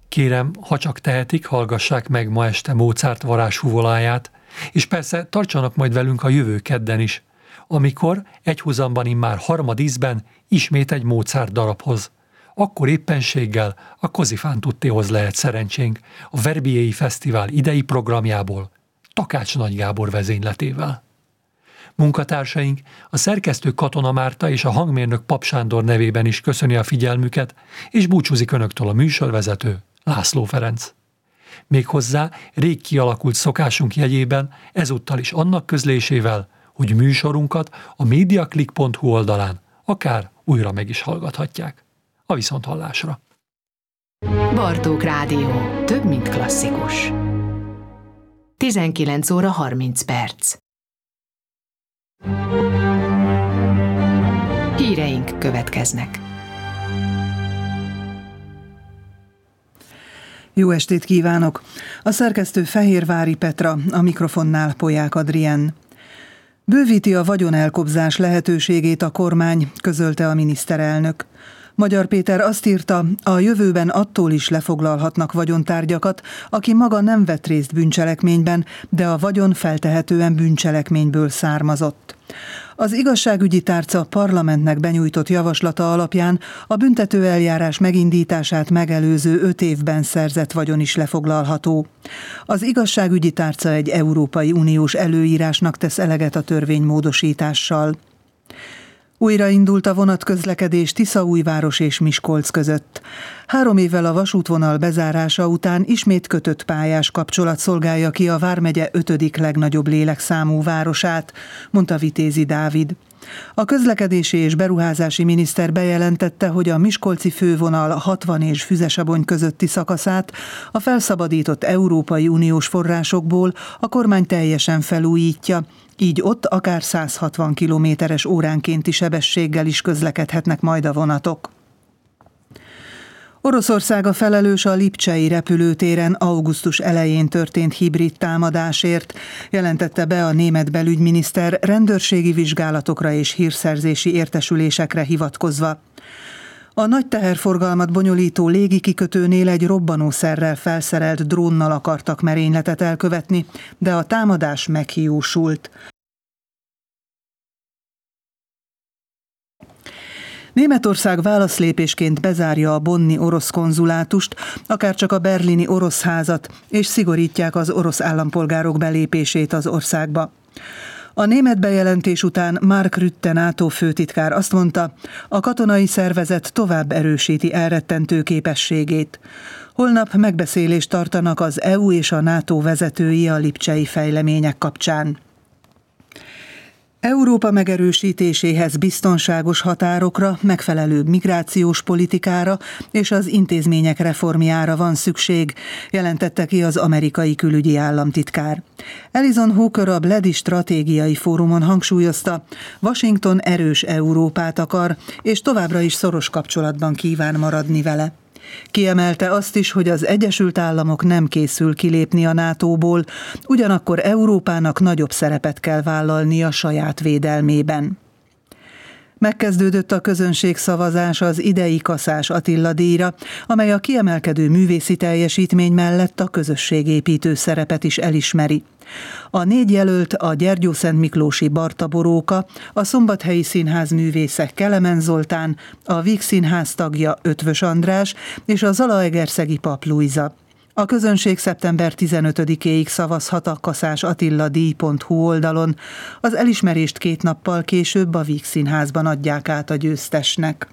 Kérem, ha csak tehetik, hallgassák meg ma este Mozart varázshuvoláját, és persze tartsanak majd velünk a jövő kedden is, amikor egyhuzamban immár harmadízben ismét egy Mozart darabhoz. Akkor éppenséggel a Così fan tuttihoz lehet szerencsénk a Verbiei Fesztivál idei programjából, Takács Nagy Gábor vezényletével. Munkatársaink, a szerkesztő Katona Márta és a hangmérnök Pap Sándor nevében is köszöni a figyelmüket, és búcsúzik önöktől a műsorvezető, László Ferenc. Méghozzá rég kialakult szokásunk jegyében ezúttal is annak közlésével, hogy műsorunkat a mediaclick.hu oldalán akár újra meg is hallgathatják. A viszonthallásra! Bartók Rádió. Több, mint klasszikus. 19 óra 30 perc. Híreink következnek. Jó estét kívánok! A szerkesztő Fehérvári Petra, a mikrofonnál Polyák Adrien. Bővíti a vagyonelkobzás lehetőségét a kormány, közölte a miniszterelnök. Magyar Péter azt írta, a jövőben attól is lefoglalhatnak vagyontárgyakat, aki maga nem vett részt bűncselekményben, de a vagyon feltehetően bűncselekményből származott. Az igazságügyi tárca parlamentnek benyújtott javaslata alapján a büntetőeljárás megindítását megelőző 5 évben szerzett vagyon is lefoglalható. Az igazságügyi tárca egy Európai Uniós előírásnak tesz eleget a törvénymódosítással. Újraindult a vonatközlekedés Tiszaújváros és Miskolc között. 3 évvel a vasútvonal bezárása után ismét kötött pályás kapcsolat szolgálja ki a vármegye 5. legnagyobb lélekszámú városát, mondta Vitézi Dávid. A közlekedési és beruházási miniszter bejelentette, hogy a miskolci fővonal 60 és Füzesabony közötti szakaszát a felszabadított Európai Uniós forrásokból a kormány teljesen felújítja, így ott akár 160 km/h óránkénti sebességgel is közlekedhetnek majd a vonatok. Oroszország a felelős a lipcsei repülőtéren augusztus elején történt hibrid támadásért, jelentette be a német belügyminiszter rendőrségi vizsgálatokra és hírszerzési értesülésekre hivatkozva. A nagy teherforgalmat bonyolító légikikötőnél egy robbanószerrel felszerelt drónnal akartak merényletet elkövetni, de a támadás meghiúsult. Németország válaszlépésként bezárja a bonni orosz konzulátust, akárcsak a berlini orosz házat, és szigorítják az orosz állampolgárok belépését az országba. A német bejelentés után Mark Rutte NATO főtitkár azt mondta, a katonai szervezet tovább erősíti elrettentő képességét. Holnap megbeszélést tartanak az EU és a NATO vezetői a lipcsei fejlemények kapcsán. Európa megerősítéséhez biztonságos határokra, megfelelő migrációs politikára és az intézmények reformjára van szükség, jelentette ki az amerikai külügyi államtitkár. Alison Hooker a Bledi stratégiai fórumon hangsúlyozta, Washington erős Európát akar, és továbbra is szoros kapcsolatban kíván maradni vele. Kiemelte azt is, hogy az Egyesült Államok nem készül kilépni a NATO-ból, ugyanakkor Európának nagyobb szerepet kell vállalni a saját védelmében. Megkezdődött a közönségszavazás az idei Kaszás Attila díjra, amely a kiemelkedő művészi teljesítmény mellett a közösségépítő szerepet is elismeri. A 4 jelölt a Gyergyószentmiklósi Barta Boróka, a Szombathelyi Színház művésze Kelemen Zoltán, a Víg Színház tagja Ötvös András és a Zalaegerszegi Pap Lujza. A közönség szeptember 15-éig szavazhat a kaszásattila.hu oldalon. Az elismerést 2 nappal később a Víg Színházban adják át a győztesnek.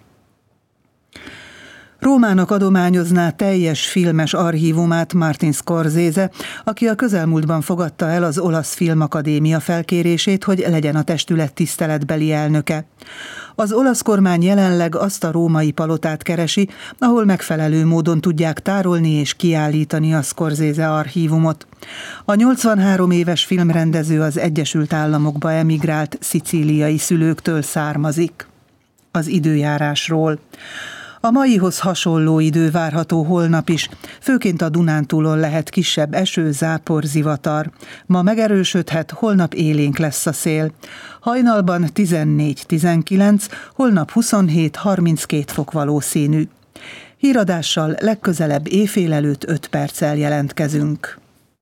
Rómának adományozná teljes filmes archívumát Martin Scorsese, aki a közelmúltban fogadta el az Olasz Filmakadémia felkérését, hogy legyen a testület tiszteletbeli elnöke. Az olasz kormány jelenleg azt a római palotát keresi, ahol megfelelő módon tudják tárolni és kiállítani a Scorsese archívumot. A 83 éves filmrendező az Egyesült Államokba emigrált szicíliai szülőktől származik. Az időjárásról. A maihoz hasonló idő várható holnap is, főként a Dunántúlon lehet kisebb eső, zápor, zivatar. Ma megerősödhet, holnap élénk lesz a szél. Hajnalban 14-19, holnap 27-32 fok valószínű. Híradással legközelebb éjfél előtt 5 perccel jelentkezünk.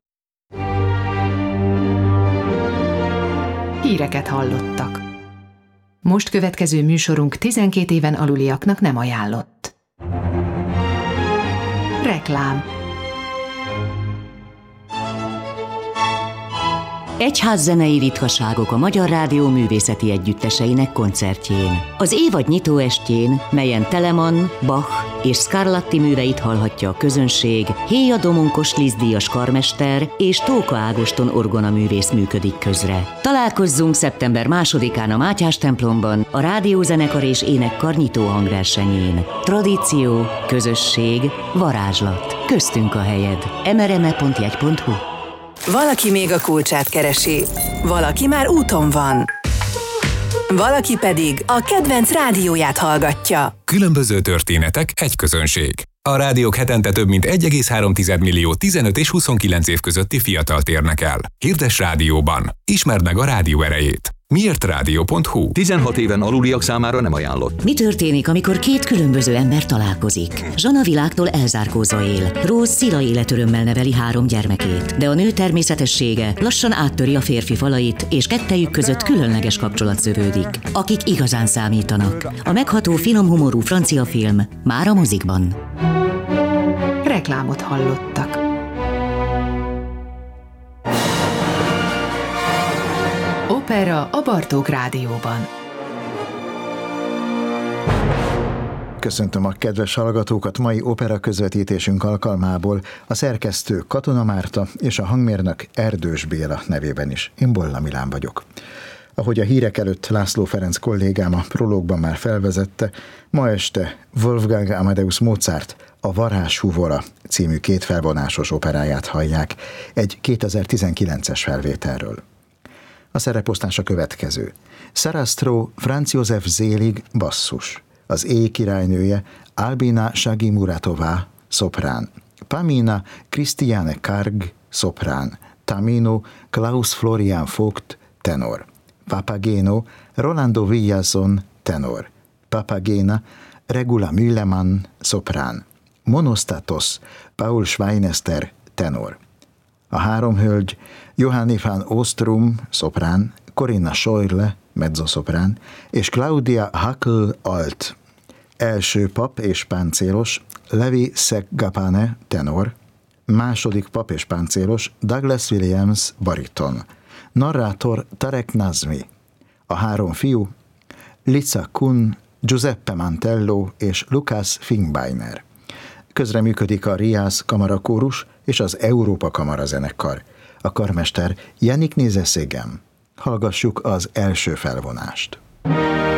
Híreket hallottak. Most következő műsorunk 12 éven aluliaknak nem ajánlott. Reklám. Egyházzenei ritkaságok a Magyar Rádió művészeti együtteseinek koncertjén. Az évad nyitóestjén, melyen Telemann, Bach és Scarlatti műveit hallhatja a közönség, Héja Domonkos Liszt-díjas karmester és Tóka Ágoston orgonaművész működik közre. Találkozzunk szeptember 2-án a Mátyás templomban a rádiózenekar és énekkar nyitó hangversenyén. Tradíció, közösség, varázslat. Köztünk a helyed. mrme.jegy.hu. Valaki még a kulcsát keresi, valaki már úton van, valaki pedig a kedvenc rádióját hallgatja. Különböző történetek, egy közönség. A rádiók hetente több mint 1,3 millió 15 és 29 év közötti fiatalt érnek el. Hirdess rádióban. Ismerd meg a rádió erejét. miértrádió.hu. 16 éven aluliak számára nem ajánlott. Mi történik, amikor két különböző ember találkozik? Zsana világtól elzárkózva él. Rose szila életörömmel neveli 3 gyermekét. De a nő természetessége lassan áttöri a férfi falait, és kettejük között különleges kapcsolat szövődik. Akik igazán számítanak. A megható finom humorú francia film már a mozikban. Reklámot hallottak. Opera a Bartók Rádióban. Köszöntöm a kedves hallgatókat mai opera közvetítésünk alkalmából, a szerkesztő Katona Márta és a hangmérnök Erdős Béla nevében is. Én Bolla Milán vagyok. Ahogy a hírek előtt László Ferenc kollégám a prológban már felvezette, ma este Wolfgang Amadeus Mozart a Varázshúvola című 2 felvonásos operáját hallják egy 2019-es felvételről. A szereposztás a következő. Sarastro Franz József Zélig basszus, az éj királynője Albina Shagimuratová szoprán, Pamina Christiane Karg szoprán, Tamino Klaus Florian Vogt tenor, Papageno Rolando Villazon tenor, Papagena Regula Müllemann szoprán, Monostatos Paul Schweinester tenor. A 3 hölgy Johanni van Ostrom szoprán, Corinna Scheurle mezzoszoprán és Claudia Hackl alt. Első pap és páncélos Levi Seggapane tenor, második pap és páncélos Douglas Williams bariton. Narrátor Tarek Nazmi. A 3 fiú Liza Kun, Giuseppe Mantello és Lukas Finkbeiner. Közreműködik a Riász Kamarakórus és az Európa Kamarazenekar. A karmester Yannick Nézeszégem. Hallgassuk az első felvonást.